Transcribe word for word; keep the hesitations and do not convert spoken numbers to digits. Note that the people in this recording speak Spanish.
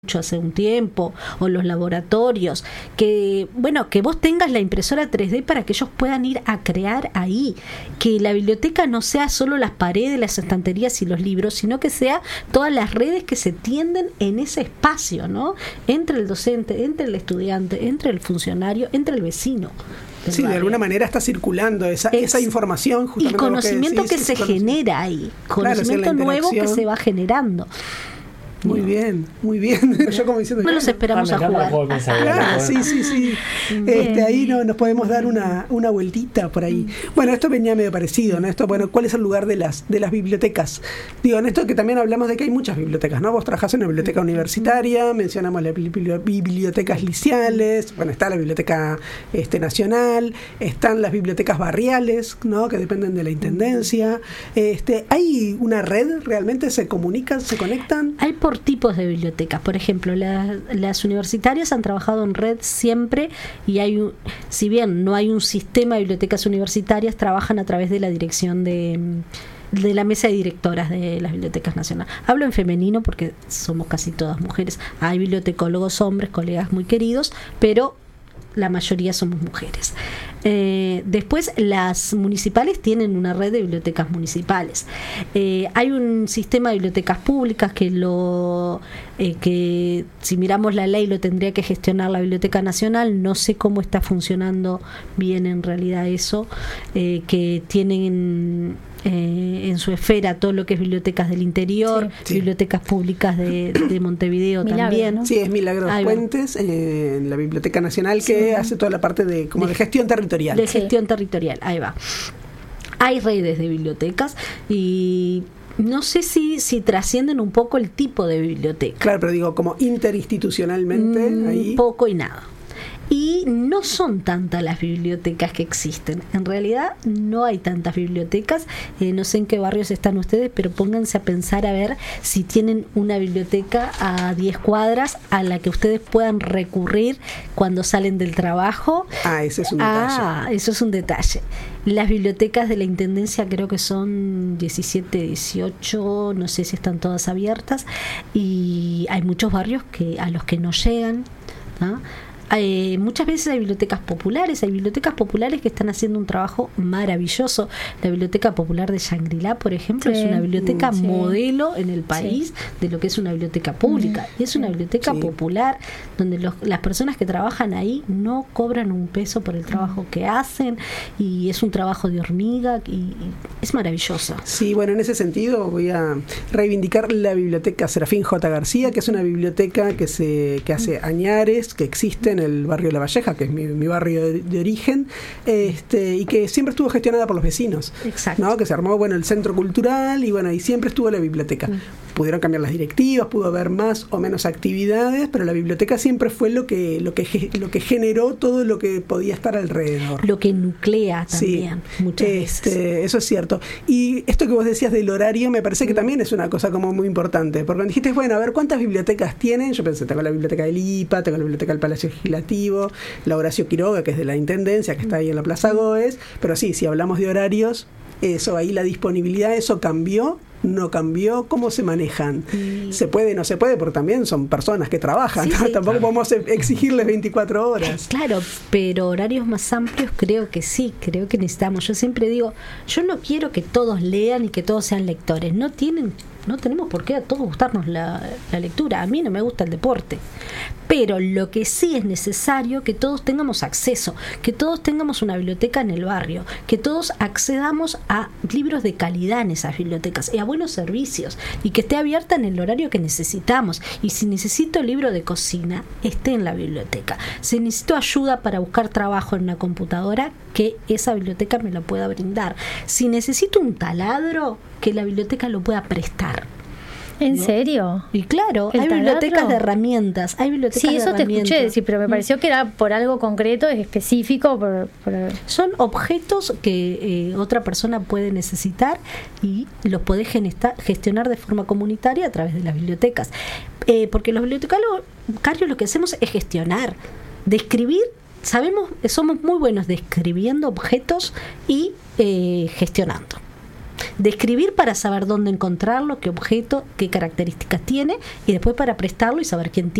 hace un tiempo, o los laboratorios, que bueno, que vos tengas la impresora tres D para que ellos puedan ir a crear ahí, que la biblioteca no sea solo las paredes, las estanterías y los libros, sino que sea todas las redes que se tienden en ese espacio, ¿no? Entre el docente, entre el estudiante, entre el funcionario, entre el vecino. Sí, de alguna manera está circulando esa, es, esa información justamente y conocimiento que, decís, que se genera ahí, conocimiento claro, sí, nuevo que se va generando. Muy bien, muy bien. Yo como diciendo, no los esperamos ah, a jugar. Ah, sí, sí, sí. Este, ahí no, nos podemos dar una, una vueltita por ahí. Bueno, esto venía medio parecido, ¿no? Esto, bueno, ¿cuál es el lugar de las de las bibliotecas? Digo, en esto que también hablamos de que hay muchas bibliotecas, ¿no? Vos trabajás en una biblioteca universitaria, mencionamos las bibliotecas liceales, bueno, está la biblioteca este, nacional, están las bibliotecas barriales, ¿no? Que dependen de la intendencia. Este, ¿hay una red? ¿Realmente se comunican, se conectan? Hay por tipos de bibliotecas. Por ejemplo, la, las universitarias han trabajado en red siempre y hay un, si bien no hay un sistema de bibliotecas universitarias, trabajan a través de la dirección de, de la mesa de directoras de las bibliotecas nacionales. Hablo en femenino porque somos casi todas mujeres. Hay bibliotecólogos hombres, colegas muy queridos, pero la mayoría somos mujeres. Eh, después las municipales tienen una red de bibliotecas municipales. Eh, hay un sistema de bibliotecas públicas que lo eh, que si miramos la ley lo tendría que gestionar la Biblioteca Nacional. No sé cómo está funcionando bien en realidad eso, eh, que tienen Eh, en su esfera todo lo que es bibliotecas del interior, sí, bibliotecas públicas de, de Montevideo Milagro, también, ¿no? Sí, es Milagros Fuentes, eh, en la Biblioteca Nacional, que sí, hace toda la parte de como de, de gestión territorial. De gestión sí. territorial, ahí va. Hay redes de bibliotecas y no sé si, si trascienden un poco el tipo de biblioteca. Claro, pero digo, como interinstitucionalmente, mm, ahí. Poco y nada. Y no son tantas las bibliotecas que existen. En realidad no hay tantas bibliotecas. Eh, no sé en qué barrios están ustedes, pero pónganse a pensar a ver si tienen una biblioteca a diez cuadras a la que ustedes puedan recurrir cuando salen del trabajo. Ah, ese es un detalle. Ah, eso es un detalle. Las bibliotecas de la Intendencia creo que son diecisiete, dieciocho, no sé si están todas abiertas. Y hay muchos barrios que a los que no llegan, ¿no? Eh, muchas veces hay bibliotecas populares, hay bibliotecas populares que están haciendo un trabajo maravilloso. La Biblioteca Popular de Shangri-La, por ejemplo, sí, es una biblioteca sí. modelo en el país sí. de lo que es una biblioteca pública. Y es una biblioteca sí. popular donde los, las personas que trabajan ahí no cobran un peso por el trabajo que hacen y es un trabajo de hormiga y, y es maravilloso. Sí, bueno, en ese sentido voy a reivindicar la Biblioteca Serafín J. García, que es una biblioteca que se que hace añares, que existe en el barrio de La Valleja, que es mi, mi barrio de, de origen, este, y que siempre estuvo gestionada por los vecinos. Exacto. ¿No? Que se armó, bueno, el centro cultural y bueno, y siempre estuvo la biblioteca. Mm. Pudieron cambiar las directivas, pudo haber más o menos actividades, pero la biblioteca siempre fue lo que lo que lo que generó todo lo que podía estar alrededor. Lo que nuclea también, sí. muchas este, veces. Eso es cierto. Y esto que vos decías del horario me parece que mm. también es una cosa como muy importante, porque dijiste, bueno, a ver, ¿cuántas bibliotecas tienen? Yo pensé, tengo la biblioteca del I P A, tengo la biblioteca del Palacio Legislativo, la Horacio Quiroga, que es de la Intendencia, que está ahí en la Plaza Goes, pero sí, si hablamos de horarios, eso ahí, la disponibilidad, eso cambió, no cambió, ¿cómo se manejan? Sí. Se puede, no se puede, porque también son personas que trabajan, sí, ¿no? Sí, tampoco claro. podemos exigirles veinticuatro horas. Claro, pero horarios más amplios creo que sí, creo que necesitamos. Yo siempre digo, yo no quiero que todos lean y que todos sean lectores, no tienen No tenemos por qué a todos gustarnos la, la lectura. A mí no me gusta el deporte. Pero lo que sí es necesario que todos tengamos acceso, que todos tengamos una biblioteca en el barrio, que todos accedamos a libros de calidad en esas bibliotecas y a buenos servicios y que esté abierta en el horario que necesitamos. Y si necesito libro de cocina, esté en la biblioteca. Si necesito ayuda para buscar trabajo en una computadora, que esa biblioteca me lo pueda brindar. Si necesito un taladro, que la biblioteca lo pueda prestar. ¿En ¿no? serio? Y claro, hay taladro? bibliotecas de herramientas, hay bibliotecas sí, de herramientas. Sí, eso te escuché decir, pero me pareció que era por algo concreto, específico. Por, por... Son objetos que eh, otra persona puede necesitar y los podés gestionar de forma comunitaria a través de las bibliotecas. Eh, porque los bibliotecarios lo que hacemos es gestionar, describir. Sabemos, somos muy buenos describiendo objetos y eh, gestionando. Describir para saber dónde encontrarlo, qué objeto, qué características tiene y después para prestarlo y saber quién tiene.